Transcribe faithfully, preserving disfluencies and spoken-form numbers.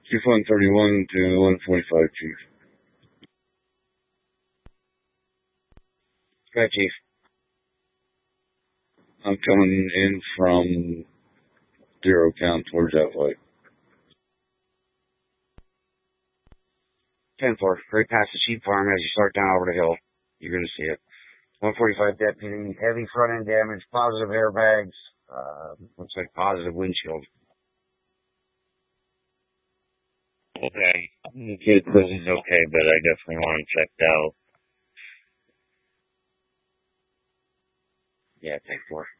Chief one thirty-one to one forty-five, Chief. Go ahead, Chief. I'm coming in from zero count towards that light. ten four, right past the sheep farm as you start down over the hill. You're going to see it. one forty-five deputy, heavy front end damage, positive airbags, uh, looks like positive windshield. Okay. The kid says he's okay, but I definitely want him checked out. Yeah, ten four.